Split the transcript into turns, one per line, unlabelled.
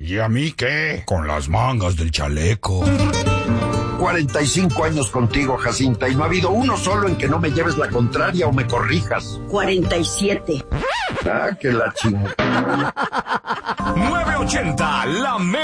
¿Y a mí qué? Con las mangas del chaleco.
45 años contigo, Jacinta, y no ha habido uno solo en que no me lleves la contraria o me corrijas.
47.
Ah, que la chingada.
980, la